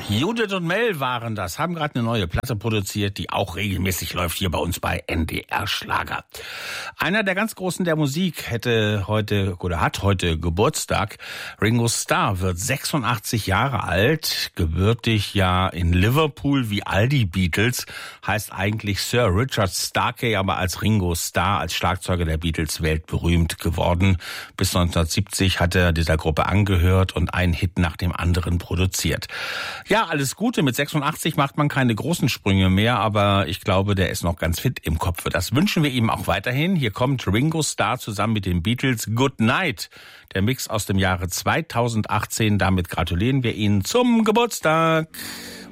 Judith und Mel waren das, haben gerade eine neue Platte produziert, die auch regelmäßig läuft hier bei uns bei NDR Schlager. Einer der ganz Großen der Musik hat heute Geburtstag. Ringo Starr wird 86 Jahre alt, gebürtig ja in Liverpool wie all die Beatles, heißt eigentlich Sir Richard Starkey, aber als Ringo Starr, als Schlagzeuger der Beatles weltberühmt geworden. Bis 1970 hat er dieser Gruppe angehört und einen Hit nach dem anderen produziert. Ja, alles Gute. Mit 86 macht man keine großen Sprünge mehr, aber ich glaube, der ist noch ganz fit im Kopf. Das wünschen wir ihm auch weiterhin. Hier kommt Ringo Starr zusammen mit den Beatles Good Night. Der Mix aus dem Jahre 2018. Damit gratulieren wir Ihnen zum Geburtstag.